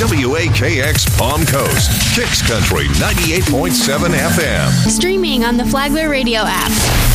WAKX Palm Coast, Kicks Country 98.7 FM. Streaming on the Flagler Radio app.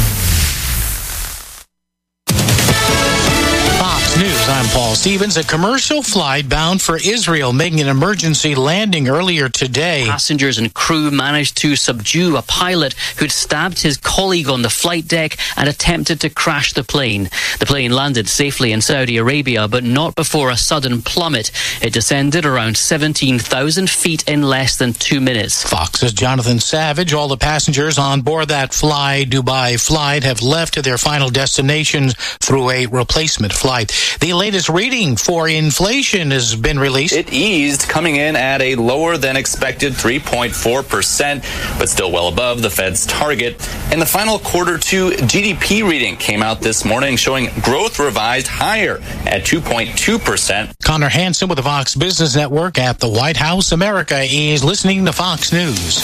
News. I'm Paul Stevens. A commercial flight bound for Israel making an emergency landing earlier today. Passengers and crew managed to subdue a pilot who'd stabbed his colleague on the flight deck and attempted to crash the plane. The plane landed safely in Saudi Arabia, but not before a sudden plummet. It descended around 17,000 feet in less than 2 minutes. Fox's Jonathan Savage. All the passengers on board that Fly Dubai flight have left to their final destinations through a replacement flight. The latest reading for inflation has been released. It eased, coming in at a lower than expected 3.4%, but still well above the Fed's target. And the final quarter 2 GDP reading came out this morning, showing growth revised higher at 2.2%. Connor Hansen with the Fox Business Network at the White House. America is listening to Fox News.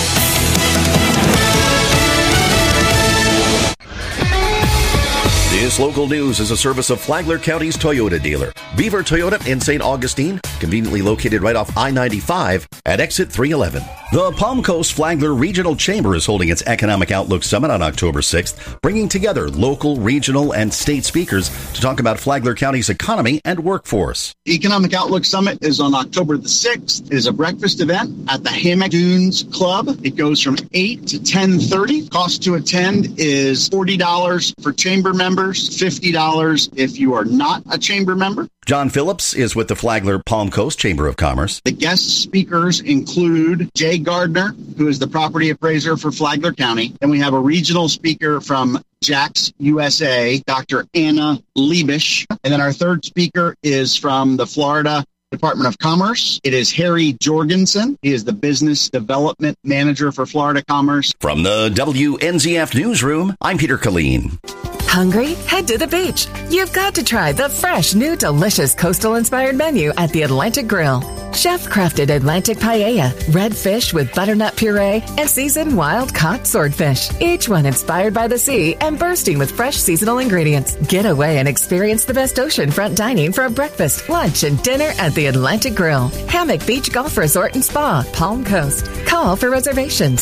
This local news is a service of Flagler County's Toyota dealer, Beaver Toyota in St. Augustine, conveniently located right off I-95 at exit 311. The Palm Coast Flagler Regional Chamber is holding its Economic Outlook Summit on October 6th, bringing together local, regional, and state speakers to talk about Flagler County's economy and workforce. The Economic Outlook Summit is on October the 6th. It is a breakfast event at the Hammock Dunes Club. It goes from 8 to 10:30. Cost to attend is $40 for chamber members, $50 if you are not a chamber member. John Phillips is with the Flagler Palm Coast Chamber of Commerce. The guest speakers include Jay Gardner, who is the property appraiser for Flagler County. Then we have a regional speaker from Jax USA, Dr. Anna Liebisch. And then our third speaker is from the Florida Department of Commerce. It is Harry Jorgensen. He is the Business Development Manager for Florida Commerce. From the WNZF Newsroom, I'm Peter Colleen. Hungry? Head to the beach. You've got to try the fresh, new, delicious coastal-inspired menu at the Atlantic Grill. Chef-crafted Atlantic paella, red fish with butternut puree, and seasoned wild-caught swordfish. Each one inspired by the sea and bursting with fresh seasonal ingredients. Get away and experience the best oceanfront dining for a breakfast, lunch, and dinner at the Atlantic Grill. Hammock Beach Golf Resort and Spa, Palm Coast. Call for reservations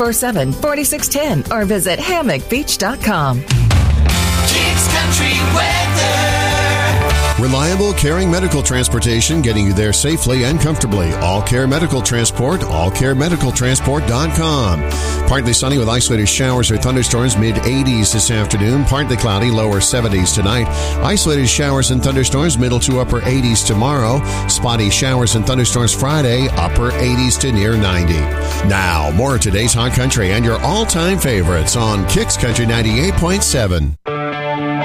447-4610 or visit hammockbeach.com. Kicks Country Weather. Reliable, caring medical transportation getting you there safely and comfortably. All Care Medical Transport, allcaremedicaltransport.com. Partly sunny with isolated showers or thunderstorms, mid-80s this afternoon. Partly cloudy, lower 70s tonight. Isolated showers and thunderstorms, middle to upper 80s tomorrow. Spotty showers and thunderstorms Friday, upper 80s to near 90. Now, more of today's Hot Country and your all-time favorites on Kicks Country 98.7.